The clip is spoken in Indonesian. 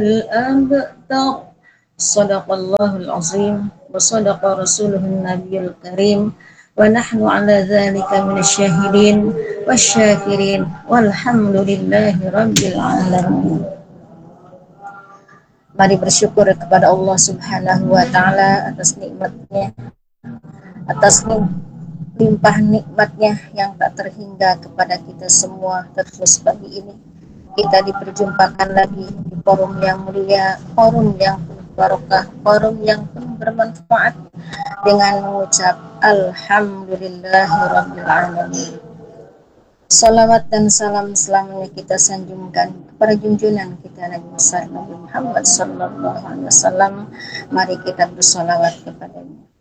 الأبتر صدق الله العظيم وصدق رسوله النبي الكريم ونحن على ذلك من الشاهدين والشاكرين والحمد لله رب العالمين. Mari bersyukur kepada Allah Subhanahu wa taala atas nikmatnya, atas limpah nikmatnya yang tak terhingga kepada kita semua. Terus pagi ini kita diperjumpakan lagi di forum yang mulia, forum yang penuh barokah, forum yang penuh bermanfaat dengan mengucap Alhamdulillahirabbil alamin. Salawat dan salam selamanya kita sanjungkan kepada junjungan kita Nabi besar Nabi Muhammad sallallahu alaihi wasallam. Mari kita bersalawat kepadanya.